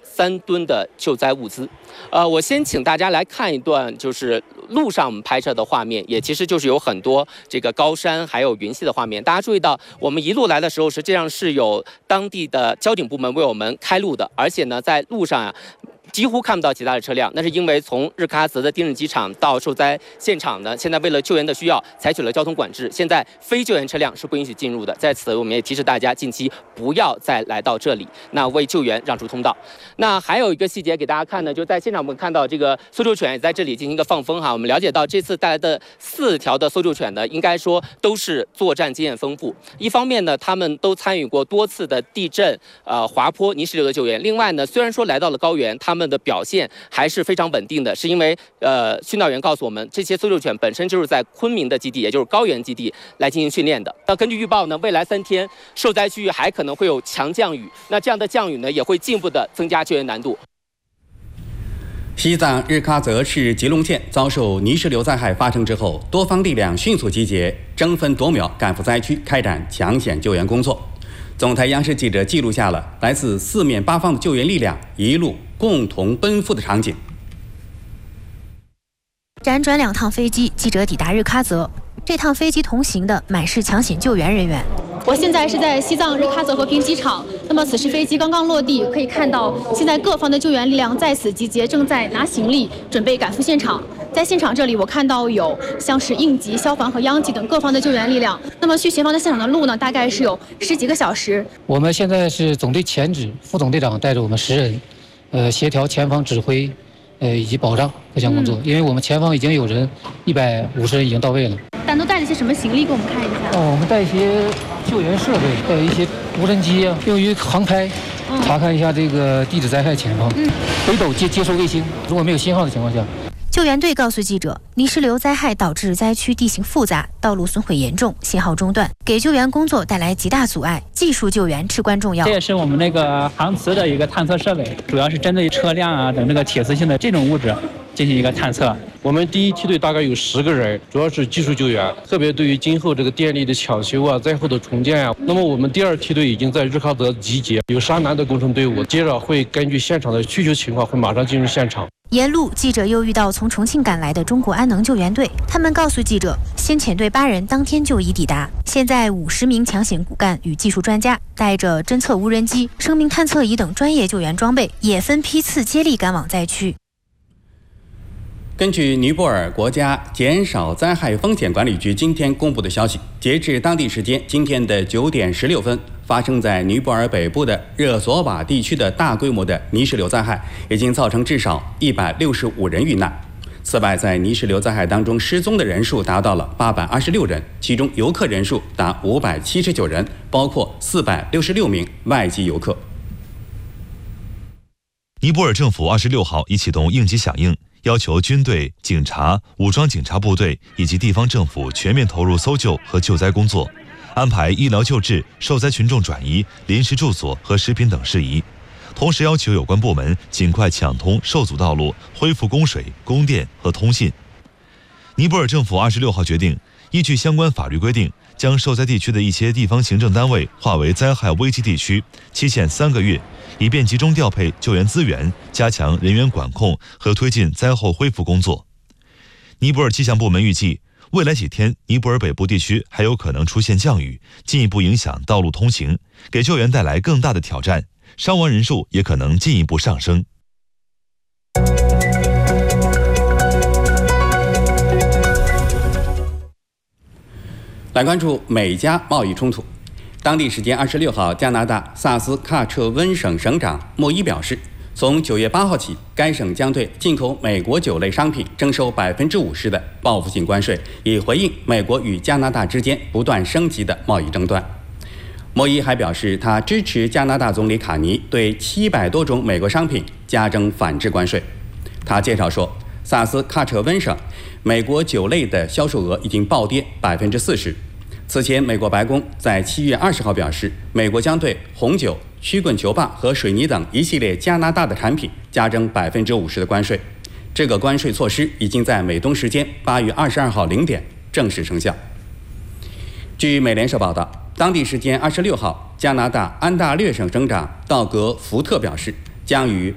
3吨的救灾物资。我先请大家来看一段，就是路上我们拍摄的画面，也其实就是有很多这个高山还有云系的画面。大家注意到，我们一路来的时候，实际上是有当地的交警部门为我们开路的，而且呢，在路上啊，几乎看不到其他的车辆，那是因为从日喀则的丁日机场到受灾现场呢，现在为了救援的需要，采取了交通管制，现在非救援车辆是不允许进入的。在此，我们也提示大家，近期不要再来到这里，那为救援让出通道。那还有一个细节给大家看呢，就在现场我们看到这个搜救犬也在这里进行一个放风哈。我们了解到这次带来的4条的搜救犬呢，应该说都是作战经验丰富。一方面呢，他们都参与过多次的地震、滑坡、泥石流的救援。另外呢，虽然说来到了高原，他们的表现还是非常稳定的，是因为训导员告诉我们，这些搜救犬本身就是在昆明的基地，也就是高原基地来进行训练的。那根据预报呢，未来3天受灾区域还可能会有强降雨，那这样的降雨呢，也会进一步的增加救援难度。 西藏日喀则市吉隆县遭受泥石流灾害发生之后，多方力量迅速集结，争分夺秒赶赴灾区开展抢险救援工作。总台央视记者记录下了来自4面8方的救援力量一路共同奔赴的场景。 辗转2趟飞机，记者抵达日喀则。这趟飞机同行的满是抢险救援人员。我现在是在西藏日喀则和平机场，那么此时飞机刚刚落地，可以看到现在各方的救援力量在此集结，正在拿行李准备赶赴现场。在现场这里，我看到有像是应急、消防和央企等各方的救援力量。那么去前方的现场的路呢，大概是有10几个小时。 我们现在是总队前指副总队长带着我们10人，协调前方指挥，以及保障各项工作。因为我们前方已经有人150人已经到位了。 咱都带了些什么行李？给我们看一下。 我们带一些救援设备，还有一些无人机啊，用于航拍，查看一下这个地质灾害前方。北斗接收卫星，如果没有信号的情况下。 救援队告诉记者，泥石流灾害导致灾区地形复杂，道路损毁严重，信号中断，给救援工作带来极大阻碍。技术救援至关重要。 这也是我们那个航磁的一个探测设备，主要是针对车辆啊等这个铁丝性的这种物质进行一个探测。 我们第1梯队大概有10个人，主要是技术救援，特别对于今后这个电力的抢修啊、灾后的重建啊。那么我们第2梯队已经在日喀则集结，有沙南的工程队伍，接着会根据现场的需求情况，会马上进入现场。 沿路，记者又遇到从重庆赶来的中国安能救援队，他们告诉记者，先遣队8人当天就已抵达，现在50名抢险骨干与技术专家带着侦测无人机、生命探测仪等专业救援装备，也分批次接力赶往灾区。 根据尼泊尔国家减少灾害风险管理局今天公布的消息，截至当地时间今天的9点16分，发生在尼泊尔北部的热索瓦地区的大规模的泥石流灾害，已经造成至少165人遇难。此外，在泥石流灾害当中失踪的人数达到了826人，其中游客人数达579人，包括466名外籍游客。 尼泊尔政府26号已启动应急响应，要求军队、警察、武装警察部队以及地方政府全面投入搜救和救灾工作，安排医疗救治、受灾群众转移、临时住所和食品等事宜。同时要求有关部门尽快抢通受阻道路，恢复供水、供电和通信。尼泊尔政府26号决定，依据相关法律规定，将受灾地区的一些地方行政单位划为灾害危机地区，期限3个月，以便集中调配救援资源，加强人员管控和推进灾后恢复工作。尼泊尔气象部门预计，未来几天尼泊尔北部地区还有可能出现降雨，进一步影响道路通行，给救援带来更大的挑战，伤亡人数也可能进一步上升。 来关注美加贸易冲突。当地时间26号，加拿大萨斯喀彻温省省长莫伊表示，从9月8号起，该省将对进口美国酒类商品征收50%的报复性关税，以回应美国与加拿大之间不断升级的贸易争端。莫伊还表示，他支持加拿大总理卡尼对700多种美国商品加征反制关税。他介绍说，萨斯喀彻温省美国酒类的销售额已经暴跌40%。此前，美国白宫在7月20号表示，美国将对红酒、曲棍球棒和水泥等一系列加拿大的产品加征50%的关税。这个关税措施已经在美东时间8月22号0点正式生效。据美联社报道，当地时间26号，加拿大安大略省省长道格·福特表示，将与